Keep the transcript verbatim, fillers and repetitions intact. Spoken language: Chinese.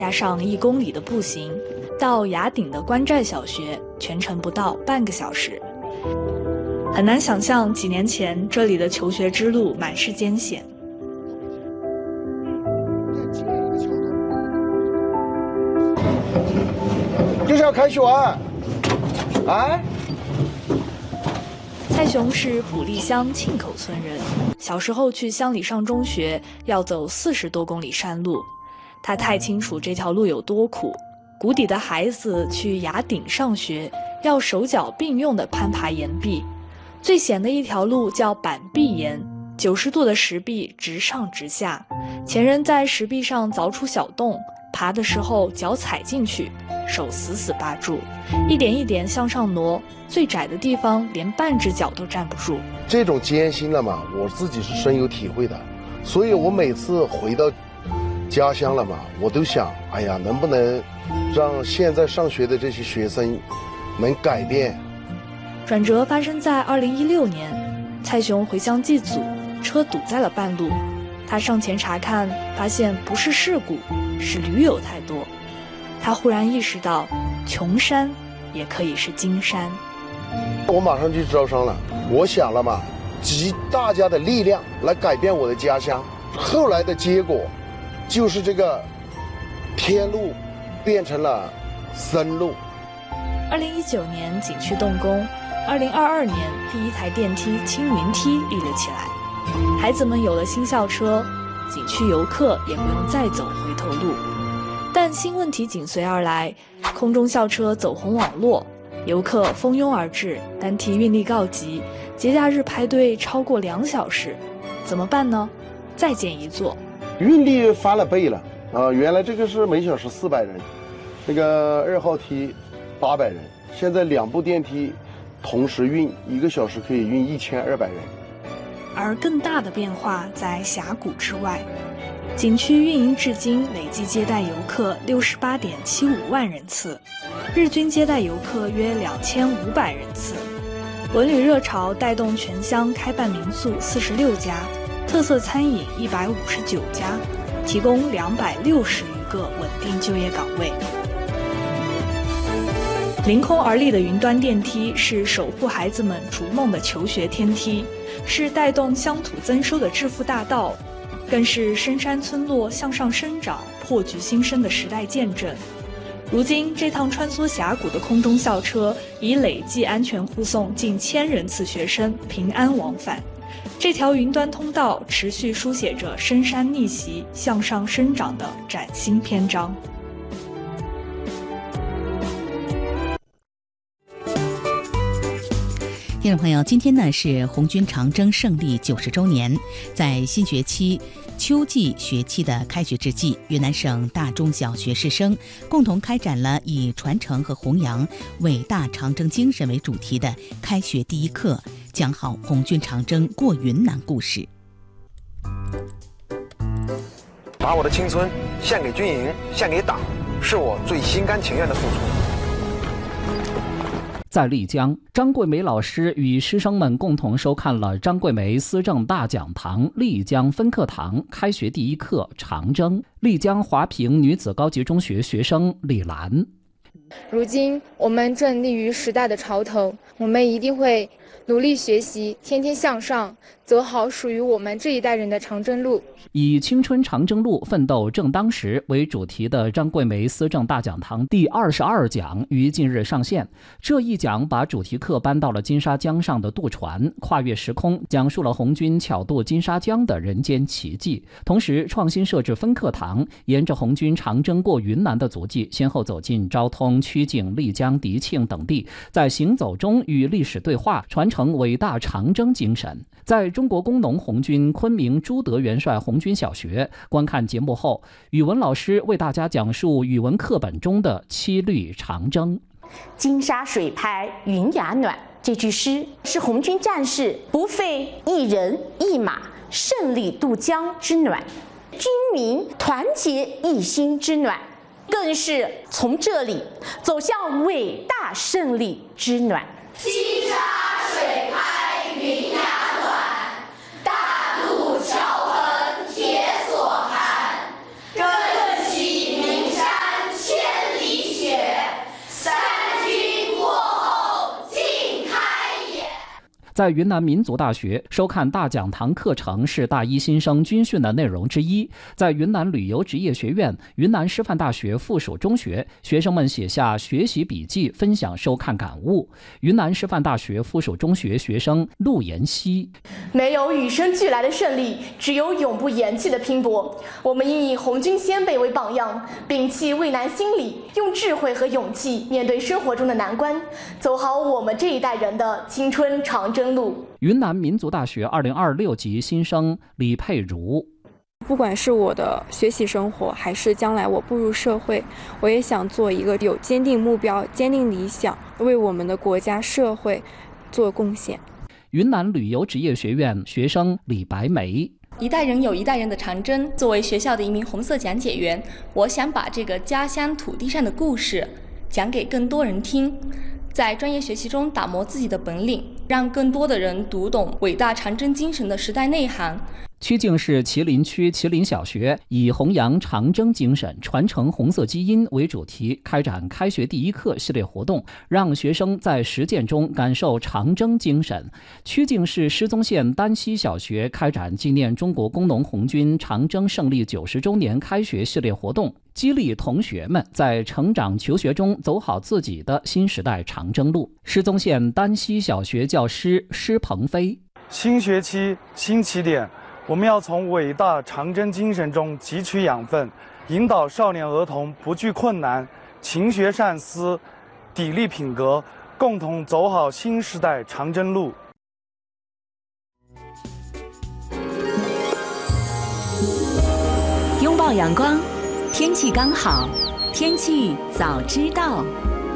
加上一公里的步行，到崖顶的关寨小学全程不到半个小时。很难想象几年前这里的求学之路满是艰险。 就是要开学啊！哎， 蔡雄是普利乡庆口村人，小时候去乡里上中学要走四十多公里山路，他太清楚这条路有多苦。谷底的孩子去崖顶上学，要手脚并用地攀爬岩壁，最险的一条路叫板壁岩，九十度的石壁直上直下，前人在石壁上凿出小洞，爬的时候脚踩进去，手死死扒住，一点一点向上挪，最窄的地方连半只脚都站不住。 这种艰辛了嘛，我自己是深有体会的，所以我每次回到家乡了嘛，我都想，哎呀，能不能让现在上学的这些学生能改变。 转折发生在二零一六年，蔡雄回乡祭祖，车堵在了半路，他上前查看，发现不是事故，是驴友太多。他忽然意识到，穷山也可以是金山。 我马上就招商了，我想了嘛，集大家的力量来改变我的家乡。后来的结果，就是这个天路变成了森路。 二零一九年景区动工，二零二二年第一台电梯青云梯立了起来，孩子们有了新校车，景区游客也不用再走回头路。但新问题紧随而来，空中校车走红网络，游客蜂拥而至，单梯运力告急，节假日排队超过两小时，怎么办呢？再建一座。 运力翻了倍了啊！原来这个是每小时四百人，这个二号梯八百人，现在两部电梯同时运，一个小时可以运一千二百人。 而更大的变化在峡谷之外，景区运营至今累计接待游客六十八点七五万人次，日均接待游客约两千五百人次。文旅热潮带动全乡开办民宿四十六家，特色餐饮一百五十九家，提供两百六十余个稳定就业岗位。凌空而立的云端电梯是守护孩子们逐梦的求学天梯，是带动乡土增收的致富大道，更是深山村落向上生长、破局新生的时代见证。如今，这趟穿梭峡谷的空中校车已累计安全护送近千人次学生平安往返。这条云端通道持续书写着深山逆袭、向上生长的崭新篇章。 听众朋友，今天呢是红军长征胜利九十周年，在新学期秋季学期的开学之际，云南省大中小学师生共同开展了以传承和弘扬伟大长征精神为主题的开学第一课，讲好红军长征过云南故事。 把我的青春献给军营，献给党，是我最心甘情愿的付出。 在丽江，张桂梅老师与师生们共同收看了张桂梅思政大讲堂丽江分课堂开学第一课长征。丽江华坪女子高级中学学生李兰： 如今我们正立于时代的潮头，我们一定会努力学习，天天向上，走好属于我们这一代人的长征路。 以青春长征路奋斗正当时为主题的张桂梅思政大讲堂第二十二讲于近日上线。这一讲把主题课搬到了金沙江上的渡船，跨越时空，讲述了红军巧渡金沙江的人间奇迹。同时创新设置分课堂，沿着红军长征过云南的足迹，先后走进昭通、曲靖、丽江、迪庆等地，在行走中与历史对话，传承伟大长征精神。在中国工农红军昆明朱德元帅红军小学，观看节目后，语文老师为大家讲述语文课本中的七律长征。 金沙水拍云崖暖，这句诗是红军战士不费一人一马胜利渡江之暖，军民团结一心之暖，更是从这里走向伟大胜利之暖。 金沙水拍云崖暖，大渡桥横铁索寒，更喜鸣沙在云南民族大学收看大讲堂课程是大一新生军训的内容之一。在云南旅游职业学院、云南师范大学附属中学，学生们写下学习笔记，分享收看感悟。云南师范大学附属中学学生陆延熙： 没有与生俱来的胜利，只有永不言弃的拼搏。我们应以红军先辈为榜样，摒弃畏难心理，用智慧和勇气面对生活中的难关，走好我们这一代人的青春长征路。 云南民族大学二零二六级新生李佩如： 不管是我的学习生活，还是将来我步入社会，我也想做一个有坚定目标、坚定理想，为我们的国家社会做贡献。 云南旅游职业学院学生李白梅： 一代人有一代人的长征。作为学校的一名红色讲解员，我想把这个家乡土地上的故事讲给更多人听，在专业学习中打磨自己的本领，让更多的人读懂伟大长征精神的时代内涵。 曲靖市麒麟区麒麟小学以弘扬长征精神、传承红色基因为主题，开展开学第一课系列活动，让学生在实践中感受长征精神。曲靖市失踪县丹溪小学开展纪念中国工农红军长征胜利九十周年开学系列活动，激励同学们在成长求学中走好自己的新时代长征路。失踪县丹溪小学教师施鹏飞： 新学期新起点，我们要从伟大长征精神中汲取养分，引导少年儿童不惧困难，勤学善思，砥砺品格，共同走好新时代长征路。 拥抱阳光，天气刚好，天气早知道。